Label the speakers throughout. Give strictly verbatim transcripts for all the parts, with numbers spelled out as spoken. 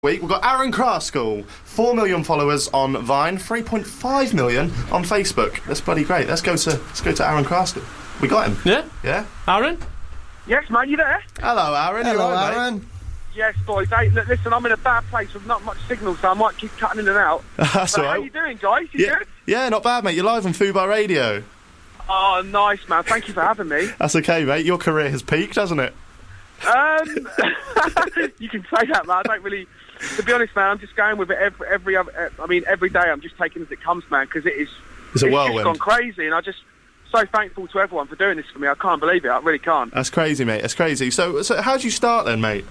Speaker 1: Week we've got Aaron Kraskell, four million followers on Vine, three point five million on Facebook. That's bloody great. Let's go to let's go to Aaron Kraskell. We got him.
Speaker 2: Yeah,
Speaker 1: yeah.
Speaker 2: Aaron.
Speaker 3: Yes, man, you there?
Speaker 1: Hello, Aaron.
Speaker 4: Hello,
Speaker 1: you right,
Speaker 4: Aaron.
Speaker 1: mate?
Speaker 3: Yes, boys. Hey, look, listen, I'm in a bad place with not much signal, so I might keep cutting in and out.
Speaker 1: That's
Speaker 3: but
Speaker 1: all right.
Speaker 3: How you doing, guys? You
Speaker 1: Yeah,
Speaker 3: good?
Speaker 1: yeah, not bad, mate. You're live on Fubar Radio.
Speaker 3: Oh, nice, man. Thank you for having me.
Speaker 1: That's okay, mate. Your career has peaked, hasn't it?
Speaker 3: Um, you can say that, man. I don't really. To be honest, man, I'm just going with it every every other. I mean, every day I'm just taking it as it comes, man, because it is.
Speaker 1: It's a
Speaker 3: it's
Speaker 1: whirlwind.
Speaker 3: just gone crazy, and I just so thankful to everyone for doing this for me. I can't believe it. I really can't.
Speaker 1: That's crazy, mate. That's crazy. So, so how'd you start then, mate?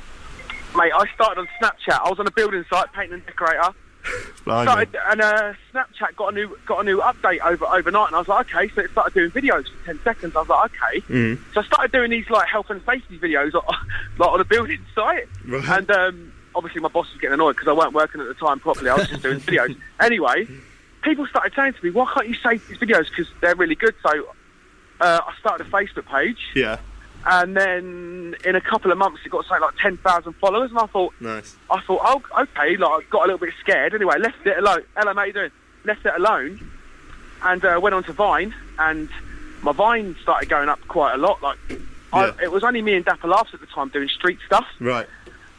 Speaker 3: Mate, I started on Snapchat. I was on a building site, painting and decorator.
Speaker 1: Blimey.
Speaker 3: Started, and uh, Snapchat got a new got a new update over overnight, and I was like, okay. So it started doing videos for ten seconds. I was like, okay.
Speaker 1: Mm.
Speaker 3: So I started doing these like health and safety videos, like on a building site,
Speaker 1: Right.
Speaker 3: and um, obviously my boss was getting annoyed because I weren't working at the time properly. I was just doing videos. Anyway, people started saying to me, why can't you save these videos because they're really good? So uh, I started a Facebook page.
Speaker 1: Yeah.
Speaker 3: And then in a couple of months, it got something like ten thousand followers, and I thought,
Speaker 1: Nice.
Speaker 3: I thought, oh, okay, like I got a little bit scared. Anyway, left it alone. Hello, mate, how you doing? Left it alone, and uh, went on to Vine, and my Vine started going up quite a lot. Like,
Speaker 1: Yeah.
Speaker 3: I, it was only me and Dapper Laughs at the time doing street stuff.
Speaker 1: Right.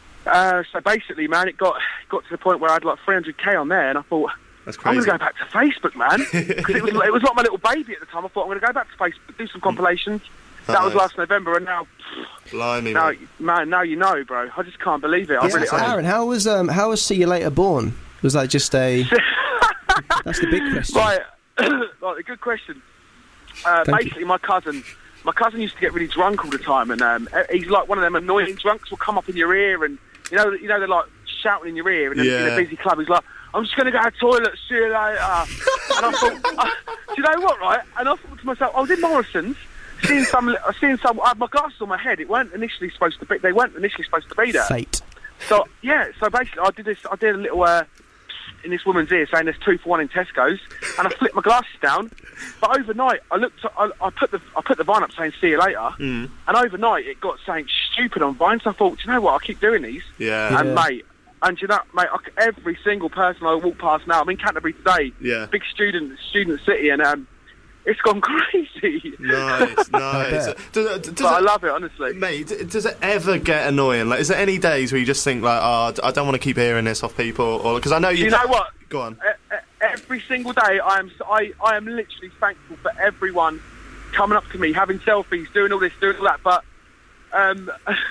Speaker 3: Uh, so basically, man, it got got to the point where I had like three hundred K on there, and I thought,
Speaker 1: That's
Speaker 3: I'm
Speaker 1: crazy.
Speaker 3: going to go back to Facebook, man, because it was it was like my little baby at the time. I thought I'm going to go back to Facebook, do some compilations. That was
Speaker 1: Nice.
Speaker 3: last November, and now,
Speaker 1: Blimey,
Speaker 3: now,
Speaker 1: mate.
Speaker 3: man, now you know, bro. I just can't believe it. I
Speaker 4: Yeah,
Speaker 3: really,
Speaker 4: so
Speaker 3: I,
Speaker 4: Aaron, how was um, how was See You Later born? Was that just a? That's the big question.
Speaker 3: right, like a good question. Uh,
Speaker 4: Thank
Speaker 3: basically, my cousin, my cousin used to get really drunk all the time, and um, he's like one of them annoying drunks. Will come up in your ear, and you know, you know, they're like shouting in your ear in a, in
Speaker 1: Yeah.
Speaker 3: a busy club. He's like, "I'm just going to go to the toilet. See you later." And I thought, uh, do you know what, right? And I thought to myself, I was in Morrison's. Seeing some, I seeing some. I had my glasses on my head. It weren't initially supposed to be. They weren't initially supposed to be there.
Speaker 4: Fate.
Speaker 3: So yeah. So basically, I did this. I did a little uh, in this woman's ear saying there's two for one in Tesco's, and I flipped my glasses down. But overnight, I looked. I, I put the I put the Vine up saying "See you later,"
Speaker 1: Mm.
Speaker 3: and overnight it got saying "stupid" on Vine. So I thought, do you know what? I'll keep doing these.
Speaker 1: Yeah.
Speaker 3: And
Speaker 4: Yeah.
Speaker 3: mate, and do you know, mate, I, every single person I walk past now. I'm in Canterbury today.
Speaker 1: Yeah.
Speaker 3: Big student student city, and um. It's gone crazy.
Speaker 1: Nice, nice.
Speaker 4: bet.
Speaker 1: Does, does
Speaker 3: But I
Speaker 1: it,
Speaker 3: love it, honestly.
Speaker 1: mate, d- does it ever get annoying? Like, is there any days where you just think, like, oh, d- I don't want to keep hearing this off people? Or because I know you.
Speaker 3: Do you know what?
Speaker 1: Go on.
Speaker 3: E- e- Every single day, I am I, I am literally thankful for everyone coming up to me, having selfies, doing all this, doing all that. But um,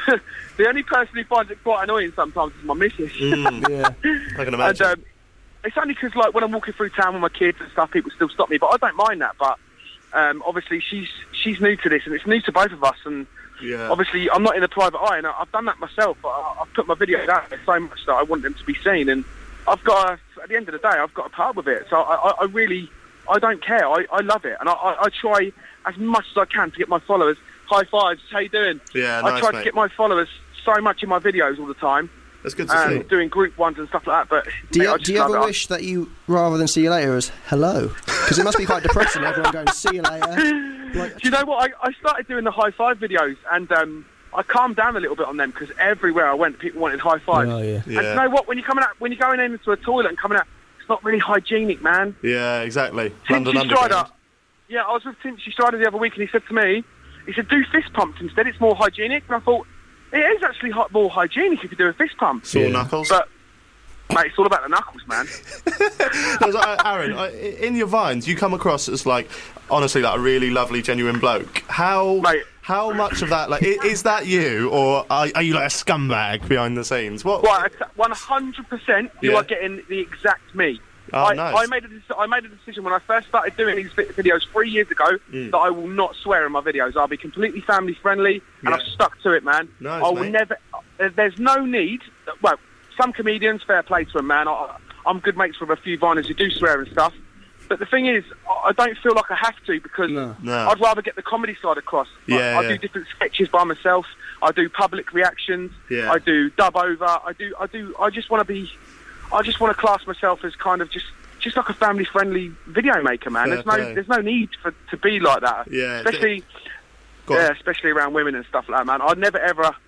Speaker 3: the only person who finds it quite annoying sometimes is my missus.
Speaker 1: Mm,
Speaker 4: Yeah.
Speaker 1: I can
Speaker 3: and
Speaker 1: imagine.
Speaker 3: um, it's only because, like, when I'm walking through town with my kids and stuff, people still stop me. But I don't mind that. But um, obviously, she's she's new to this, and it's new to both of us. And
Speaker 1: yeah.
Speaker 3: obviously, I'm not in the private eye, and I- I've done that myself. But I, I've put my videos out there so much that I want them to be seen, and I've got, a, at the end of the day, I've got a part with it. So I, I, I really, I don't care. I, I love it, and I, I, I try as much as I can to get my followers high fives. How you doing?
Speaker 1: Yeah,
Speaker 3: I
Speaker 1: nice,
Speaker 3: try
Speaker 1: mate.
Speaker 3: to get my followers so much in my videos all the time,
Speaker 1: That's good to
Speaker 3: and
Speaker 1: see.
Speaker 3: doing group ones and stuff like that. But
Speaker 4: Do
Speaker 3: mate, I
Speaker 4: you,
Speaker 3: just
Speaker 4: do you
Speaker 3: love
Speaker 4: ever
Speaker 3: it.
Speaker 4: wish that you, rather than See You Later, as hello? Because it must be quite depressing. Everyone going See You Later. Like,
Speaker 3: Do you know what? I, I started doing the high five videos, and um, I calmed down a little bit on them because everywhere I went, people wanted high fives.
Speaker 4: oh yeah.
Speaker 3: And
Speaker 1: Yeah.
Speaker 3: you know what? When you're coming out, when you're going into a toilet and coming out, it's not really hygienic, man.
Speaker 1: Yeah, exactly.
Speaker 3: Tinchy
Speaker 1: London Underground.
Speaker 3: Strider. Yeah, I was with Tinchy Strider the other week, and he said to me, he said, "Do fist pumps instead. It's more hygienic." And I thought, it is actually hy- more hygienic if you do a fist pump.
Speaker 1: Sore
Speaker 4: Yeah.
Speaker 1: knuckles.
Speaker 3: But mate, it's all about the knuckles, man.
Speaker 1: I was like, Aaron, I- in your vines, you come across as like, honestly, like a really lovely, genuine bloke. How,
Speaker 3: Mate.
Speaker 1: how much of that, like, i- is that you, or are, are you like a scumbag behind the scenes? What?
Speaker 3: Right, one hundred percent. You
Speaker 1: Yeah.
Speaker 3: are getting the exact me.
Speaker 1: Oh,
Speaker 3: I,
Speaker 1: nice.
Speaker 3: I made a dec- I made a decision when I first started doing these vi- videos three years ago
Speaker 1: Mm.
Speaker 3: that I will not swear in my videos. I'll be completely family friendly, and
Speaker 1: Yeah.
Speaker 3: I've stuck to it, man.
Speaker 1: Nice,
Speaker 3: I will
Speaker 1: mate.
Speaker 3: never. Uh, there's no need. Well, some comedians, fair play to them, man. I, I'm good mates with a few viners who do swear and stuff. But the thing is, I I don't feel like I have to because
Speaker 4: No.
Speaker 1: No.
Speaker 3: I'd rather get the comedy side across.
Speaker 1: Yeah,
Speaker 3: I, I
Speaker 1: yeah.
Speaker 3: do different sketches by myself. I do public reactions.
Speaker 1: Yeah.
Speaker 3: I do dub over. I do. I do. I just want to be. I just want to class myself as kind of just, just like a family-friendly video maker, man.
Speaker 1: Fair
Speaker 3: there's no,
Speaker 1: play.
Speaker 3: there's no need for to be like that.
Speaker 1: Yeah,
Speaker 3: Especially,
Speaker 1: Go on.
Speaker 3: yeah, especially around women and stuff like that, man. I'd never ever.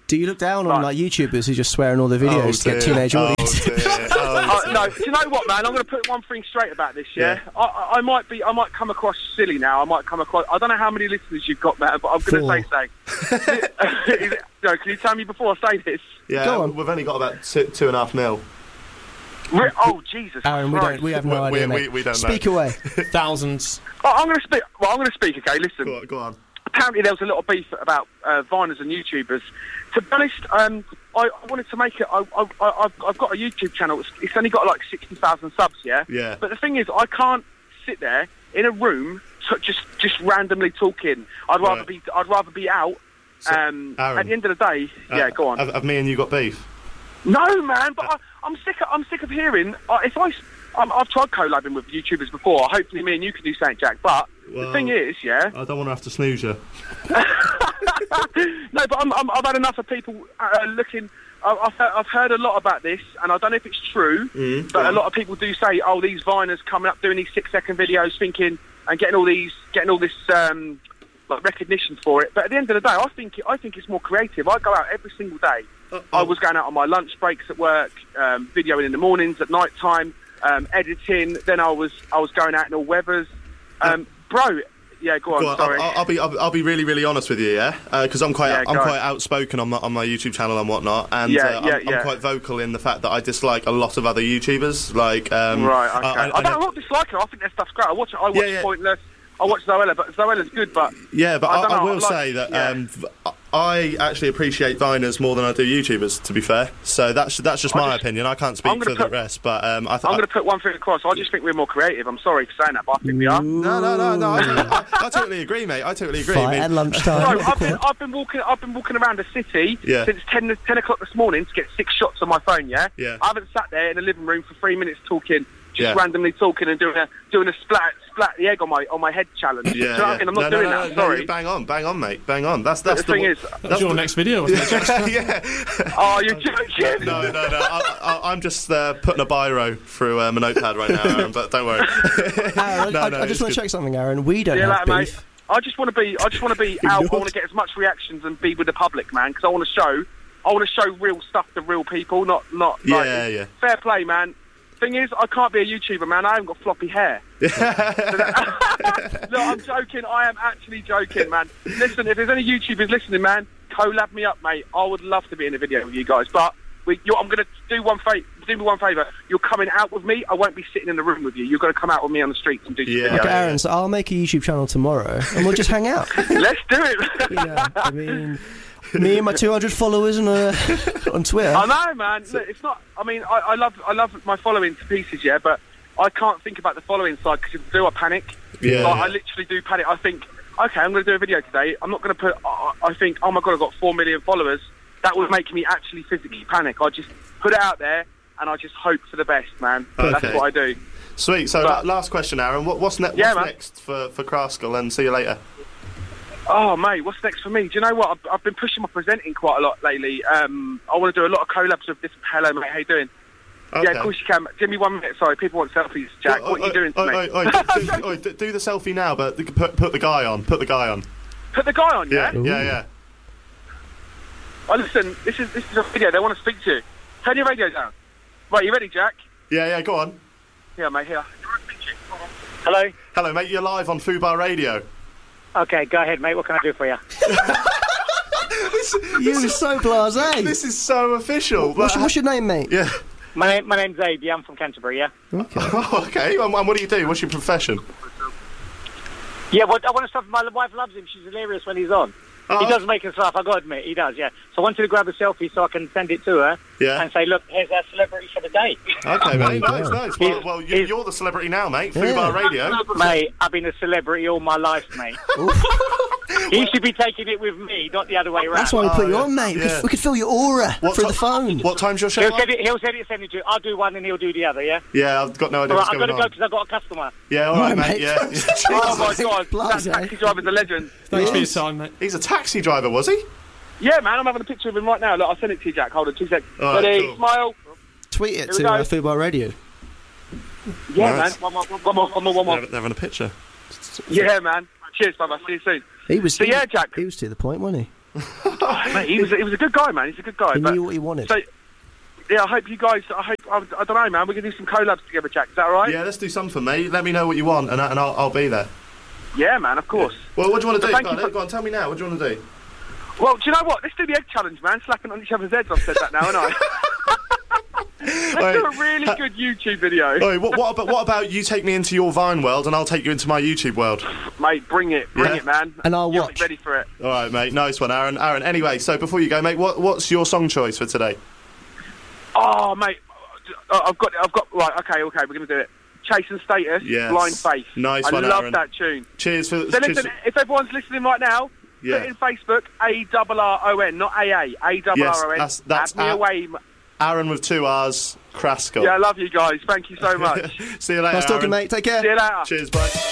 Speaker 4: Do you look down on
Speaker 3: Right.
Speaker 4: like YouTubers who just swear in all their videos
Speaker 1: Oh,
Speaker 4: to get
Speaker 1: dear.
Speaker 4: teenage
Speaker 1: Oh,
Speaker 4: audiences?
Speaker 1: dear. Oh,
Speaker 3: Uh,
Speaker 1: dear.
Speaker 3: no, do you know what, man? I'm going to put one thing straight about this. Yeah,
Speaker 1: Yeah.
Speaker 3: I, I, I might be, I might come across silly now. I might come across. I don't know how many listeners you've got, man, but I'm going
Speaker 4: Four.
Speaker 3: to say something. Is it- no, can you tell me before I say this?
Speaker 1: Yeah,
Speaker 4: Go on.
Speaker 1: we've only got about two, two and a half mil.
Speaker 3: Re- oh Jesus!
Speaker 4: Aaron, we
Speaker 3: Christ.
Speaker 4: don't. We have no
Speaker 1: We-
Speaker 4: idea,
Speaker 1: we-
Speaker 4: mate.
Speaker 1: we don't know.
Speaker 4: Speak away.
Speaker 2: Thousands.
Speaker 3: Oh, I'm going to speak. Well, I'm going to speak. Okay, listen.
Speaker 1: Go on. Go on.
Speaker 3: Apparently there was a lot of beef about uh, Viners and YouTubers. To be honest, um, I, I wanted to make it. I, I, I, I've, I've got a YouTube channel. It's, it's only got like sixty thousand subs. Yeah.
Speaker 1: Yeah.
Speaker 3: But the thing is, I can't sit there in a room t- just just randomly talking. I'd rather
Speaker 1: Right.
Speaker 3: be. I'd rather be out.
Speaker 1: So,
Speaker 3: Um,
Speaker 1: Aaron,
Speaker 3: at the end of the day, yeah,
Speaker 1: Uh,
Speaker 3: go on.
Speaker 1: Have, have me and you got beef?
Speaker 3: No, man, but I, I'm sick. Of, I'm sick of hearing. Uh, if I, I'm, I've tried collabing with YouTubers before. Hopefully, me and you can do something, Jack. But
Speaker 1: Well-
Speaker 3: the thing is, yeah.
Speaker 1: I don't want to have to snooze you.
Speaker 3: No, but I'm, I'm, I've had enough of people uh, looking. I- I've heard, I've heard a lot about this, and I don't know if it's true.
Speaker 1: Mm,
Speaker 3: but
Speaker 1: go
Speaker 3: a
Speaker 1: on.
Speaker 3: lot of people do say, "Oh, these Viners coming up doing these six-second videos, thinking and getting all these, getting all this um, like recognition for it." But at the end of the day, I think it, I think it's more creative. I go out every single day.
Speaker 1: Uh,
Speaker 3: I
Speaker 1: oh,
Speaker 3: was going out on my lunch breaks at work, um, videoing in the mornings, at night time, um, editing. Then I was I was going out in all weathers. Um, bro, yeah, go on.
Speaker 1: Go on,
Speaker 3: sorry.
Speaker 1: I'll, I'll be I'll, I'll be really really honest with you, yeah, because I'm quite
Speaker 3: Yeah,
Speaker 1: I'm
Speaker 3: go
Speaker 1: quite
Speaker 3: on.
Speaker 1: outspoken on my on my YouTube channel and whatnot, and
Speaker 3: Yeah,
Speaker 1: uh,
Speaker 3: yeah,
Speaker 1: I'm,
Speaker 3: yeah.
Speaker 1: I'm quite vocal in the fact that I dislike a lot of other YouTubers. Like, um,
Speaker 3: right, okay.
Speaker 1: I,
Speaker 3: I,
Speaker 1: I, I
Speaker 3: don't
Speaker 1: know-
Speaker 3: not dislike it. I think their stuff's great. I watch it. I watch
Speaker 1: Yeah, yeah.
Speaker 3: Pointless. I watch Zoella, but Zoella's good. But
Speaker 1: Yeah, but
Speaker 3: I
Speaker 1: I,
Speaker 3: don't
Speaker 1: I,
Speaker 3: know,
Speaker 1: will
Speaker 3: I like-
Speaker 1: say that
Speaker 3: yeah.
Speaker 1: um, v- I actually appreciate Viners more than I do YouTubers. To be fair, so that's that's just
Speaker 3: I
Speaker 1: my
Speaker 3: just-
Speaker 1: opinion. I can't
Speaker 3: I'm
Speaker 1: speak
Speaker 3: gonna
Speaker 1: for the
Speaker 3: put-
Speaker 1: rest, but um, I, th-
Speaker 3: I'm
Speaker 1: I
Speaker 3: going to put one thing across. I just think we're more creative. I'm sorry for saying that, but I think we are.
Speaker 1: no, no, no, no. I, totally- I, I totally agree, mate. I totally agree. I
Speaker 4: Fight
Speaker 1: mean-
Speaker 4: at lunchtime.
Speaker 3: No,
Speaker 4: with the
Speaker 3: I've been,
Speaker 4: quad.
Speaker 3: I've been walking. I've been walking around the city
Speaker 1: Yeah.
Speaker 3: since ten, ten o'clock this morning to get six shots on my phone. Yeah.
Speaker 1: Yeah.
Speaker 3: I haven't sat there in the living room for three minutes talking, just
Speaker 1: Yeah.
Speaker 3: randomly talking and doing a doing a splat splat the egg on my on my head challenge.
Speaker 1: Yeah,
Speaker 3: Do you know what
Speaker 1: yeah.
Speaker 3: I mean? I'm not
Speaker 1: no,
Speaker 3: doing
Speaker 1: no, no,
Speaker 3: that.
Speaker 1: no,
Speaker 3: sorry.
Speaker 1: no, bang on, bang on, mate. Bang on. That's that's
Speaker 3: the thing
Speaker 1: the,
Speaker 3: is,
Speaker 2: That's your
Speaker 1: the-
Speaker 2: next video, wasn't it?
Speaker 1: yeah.
Speaker 3: oh, you're joking.
Speaker 1: No, no, no. I, I, I'm just uh, putting a biro through um, a notepad right now, Aaron, but don't worry.
Speaker 4: Aaron,
Speaker 1: No,
Speaker 4: I,
Speaker 1: no,
Speaker 4: I
Speaker 1: it's
Speaker 4: just want
Speaker 1: good.
Speaker 4: to check something, Aaron. We don't
Speaker 3: Yeah,
Speaker 4: have
Speaker 3: like,
Speaker 4: beef.
Speaker 3: mate. I just want to be. I just want to be out. I want to get as much reactions and be with the public, man. Because I want to show. I want to show real stuff to real people, not not.
Speaker 1: Yeah,
Speaker 3: like,
Speaker 1: yeah.
Speaker 3: Fair play, man. Thing is, I can't be a YouTuber, man. I haven't got floppy hair. No, I'm joking. I am actually joking, man. Listen, if there's any YouTubers listening, man, collab me up, mate. I would love to be in a video with you guys. But we, you're, I'm going to do one fa- do me one favour. You're coming out with me. I won't be sitting in the room with you. You're going to come out with me on the streets and do some
Speaker 1: Yeah.
Speaker 3: videos.
Speaker 4: Okay, Aaron, so I'll make a YouTube channel tomorrow and we'll just hang out.
Speaker 3: Let's do it.
Speaker 4: Yeah, I mean, me and my two hundred followers on, uh, on Twitter.
Speaker 3: I know, man. Look, it's not. I mean, I, I love, I love my following to pieces, yeah. But I can't think about the following side because if I do, I panic.
Speaker 1: Yeah,
Speaker 3: Like,
Speaker 1: yeah.
Speaker 3: I literally do panic. I think, okay, I'm going to do a video today. I'm not going to put. I, I think, oh my god, I've got four million followers. That would make me actually physically panic. I just put it out there and I just hope for the best, man.
Speaker 1: Okay.
Speaker 3: That's what I do.
Speaker 1: Sweet. So,
Speaker 3: But-
Speaker 1: la- last question, Aaron. What, what's, ne- what's
Speaker 3: Yeah, man.
Speaker 1: next for for Craskell? And see you later.
Speaker 3: Oh, mate, what's next for me? Do you know what? I've, I've been pushing my presenting quite a lot lately. Um, I want to do a lot of collabs with different. Hello, mate. How you doing?
Speaker 1: Okay.
Speaker 3: Yeah, of course you can. Give me one minute. Sorry, people want selfies, Jack.
Speaker 1: Oi,
Speaker 3: What are you
Speaker 1: oi,
Speaker 3: doing to
Speaker 1: oi,
Speaker 3: me?
Speaker 1: oi, oi, do, do, oi, do- do the selfie now, but put put the guy on. Put the guy on.
Speaker 3: Put the guy on,
Speaker 1: Yeah,
Speaker 3: yeah?
Speaker 1: yeah, yeah.
Speaker 3: Oh, listen, this is this is a video. They want to speak to you. Turn your radio down. Right, you ready, Jack?
Speaker 1: Yeah, yeah. Go on.
Speaker 3: Here, mate, here.
Speaker 5: Hello.
Speaker 1: Hello, mate. You're live on Fubar Radio.
Speaker 5: Okay, go ahead, mate. What can I do for you?
Speaker 4: You're so blasé.
Speaker 1: This is so official.
Speaker 4: What's,
Speaker 1: but-
Speaker 4: what's your name, mate?
Speaker 1: yeah.
Speaker 5: My name, my name's Abe. Yeah, I'm from Canterbury. Yeah.
Speaker 4: Okay.
Speaker 1: Oh, okay. And, and what do you do? What's your profession?
Speaker 5: Yeah, well, I want to stop. My wife loves him. She's hilarious when he's on.
Speaker 1: Oh,
Speaker 5: He does make us laugh. I got to admit, he does. Yeah. So I wanted to grab a selfie so I can send it to her
Speaker 1: Yeah.
Speaker 5: and say, look, here's our celebrity for the day.
Speaker 1: Okay, mate.
Speaker 4: go.
Speaker 1: Nice, nice. Well,
Speaker 5: He's-
Speaker 1: well you,
Speaker 5: he's-
Speaker 1: you're the celebrity now, mate.
Speaker 4: Yeah.
Speaker 1: Fubar Radio.
Speaker 5: Mate, I've been a celebrity all my life, mate. He should be taking it with me, not the other way around.
Speaker 4: That's why we put
Speaker 1: Oh,
Speaker 4: you
Speaker 1: yeah.
Speaker 4: on, mate. We,
Speaker 1: Yeah.
Speaker 4: could, we could feel your aura
Speaker 1: What
Speaker 4: through
Speaker 1: ti-
Speaker 4: the phone.
Speaker 1: What time's your show?
Speaker 5: He'll
Speaker 1: on?
Speaker 5: send it. He'll send it. Send it to you. I'll do one and he'll do the other. Yeah.
Speaker 1: Yeah, I've got no idea
Speaker 5: All right,
Speaker 1: what's
Speaker 5: I've got
Speaker 1: going
Speaker 5: to go
Speaker 1: on.
Speaker 5: because I've got a customer.
Speaker 1: Yeah, all right,
Speaker 4: Right,
Speaker 1: mate.
Speaker 4: mate.
Speaker 1: Yeah.
Speaker 3: Oh, my God. That
Speaker 4: Blasé.
Speaker 3: taxi driver's a legend.
Speaker 2: Thanks for your
Speaker 4: Yes.
Speaker 2: time, mate.
Speaker 1: He's a taxi driver, was he?
Speaker 3: Yeah, man, I'm having a picture of him right now. Look, I'll send it to you, Jack. Hold on, two seconds.
Speaker 1: All right,
Speaker 3: Ready,
Speaker 1: cool.
Speaker 3: smile.
Speaker 4: Tweet it
Speaker 3: Here we
Speaker 4: to
Speaker 3: go.
Speaker 4: uh, Fubar Radio.
Speaker 3: Yeah,
Speaker 1: Nice.
Speaker 3: man. One more, one more, one more, one
Speaker 1: They're
Speaker 3: more.
Speaker 1: having- they're having a picture.
Speaker 3: Yeah, man. Cheers, brother. See you soon.
Speaker 4: He was.
Speaker 3: So,
Speaker 4: he,
Speaker 3: yeah, Jack.
Speaker 4: He was to the point, wasn't he?
Speaker 3: Oh, mate, he was he was a good guy, man. He's a good guy.
Speaker 4: He
Speaker 3: but,
Speaker 4: knew what he wanted.
Speaker 3: So, yeah, I hope you guys. I hope. I, I don't know, man. We're gonna do some collabs together, Jack. Is that all right?
Speaker 1: Yeah, let's do something, mate. Let me know what you want, and, I- and I'll, I'll be there.
Speaker 3: Yeah, man. Of course.
Speaker 1: Well, what do you want to
Speaker 3: So
Speaker 1: do?
Speaker 3: thank
Speaker 1: Go on,
Speaker 3: you for-
Speaker 1: go on, tell me now. What do you want to do?
Speaker 3: Well, do you know what? Let's do the egg challenge, man. Slapping on each other's heads. I've said that now, haven't I? Let's
Speaker 1: Oi,
Speaker 3: do a really good YouTube video.
Speaker 1: Oi, what, what, about, what about you take me into your Vine world, and I'll take you into my YouTube world?
Speaker 3: Mate, bring it. Bring
Speaker 1: Yeah.
Speaker 3: it, man.
Speaker 4: And I'll
Speaker 3: Get
Speaker 4: watch.
Speaker 3: ready for it.
Speaker 1: All right, mate. Nice one, Aaron. Aaron, anyway, so before you go, mate, what, what's your song choice for today?
Speaker 3: Oh, mate. Uh, I've got. I've got. Right. Okay. Okay. We're gonna do it. Chasing Status.
Speaker 1: Yes.
Speaker 3: Blind Faith.
Speaker 1: Nice
Speaker 3: I
Speaker 1: one,
Speaker 3: love
Speaker 1: Aaron.
Speaker 3: that tune.
Speaker 1: Cheers for...
Speaker 3: So
Speaker 1: cheers
Speaker 3: listen,
Speaker 1: for-
Speaker 3: if everyone's listening right now,
Speaker 1: Yeah.
Speaker 3: put in Facebook A R R O N, not A A, A R
Speaker 1: Yes,
Speaker 3: R O N.
Speaker 1: that's- that's
Speaker 3: Add me
Speaker 1: at-
Speaker 3: away. m-
Speaker 1: Aaron with two R's, Kraskell.
Speaker 3: Yeah, I love you guys. Thank you so much.
Speaker 1: See you later,
Speaker 4: Nice talking,
Speaker 1: Aaron.
Speaker 4: mate. Take care.
Speaker 3: See you later.
Speaker 1: Cheers, bye.